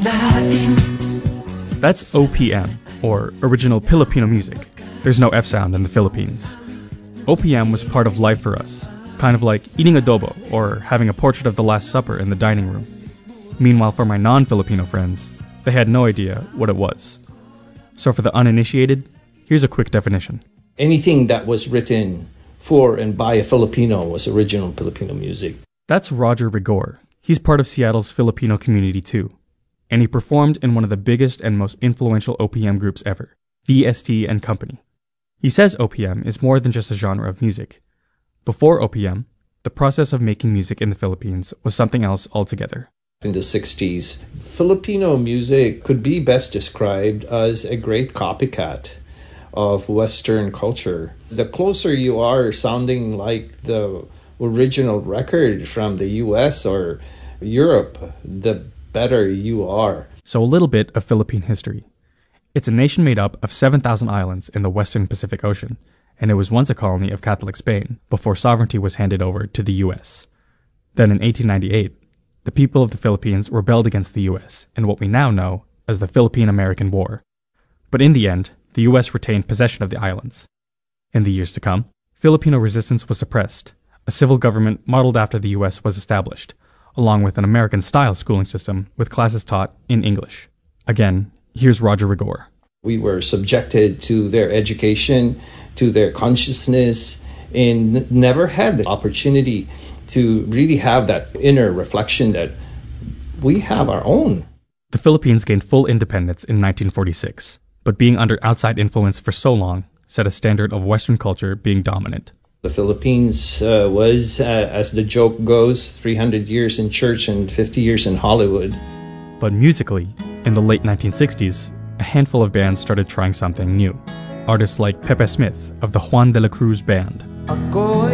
That's OPM, or Original Filipino Music. There's no F sound in the Philippines. OPM was part of life for us, kind of like eating adobo or having a portrait of the Last Supper in the dining room. Meanwhile, for my non-Filipino friends, they had no idea what it was. So for the uninitiated, here's a quick definition. Anything that was written for and by a Filipino was original Filipino music. That's Roger Rigor. He's part of Seattle's Filipino community too. And he performed in one of the biggest and most influential OPM groups ever, VST and Company. He says OPM is more than just a genre of music. Before OPM, the process of making music in the Philippines was something else altogether. In the 60s, Filipino music could be best described as a great copycat of Western culture. The closer you are sounding like the original record from the US or Europe, the better you are. So a little bit of Philippine history. It's a nation made up of 7,000 islands in the western Pacific Ocean, and it was once a colony of Catholic Spain before sovereignty was handed over to the US. Then in 1898, the people of the Philippines rebelled against the US in what we now know as the Philippine-American War. But in the end, the US retained possession of the islands. In the years to come, Filipino resistance was suppressed. A civil government modeled after the US was established, along with an American-style schooling system with classes taught in English. Again, here's Roger Rigor. We were subjected to their education, to their consciousness, and never had the opportunity to really have that inner reflection that we have our own. The Philippines gained full independence in 1946, but being under outside influence for so long set a standard of Western culture being dominant. The Philippines was, as the joke goes, 300 years in church and 50 years in Hollywood. But musically, in the late 1960s, a handful of bands started trying something new. Artists like Pepe Smith of the Juan de la Cruz Band.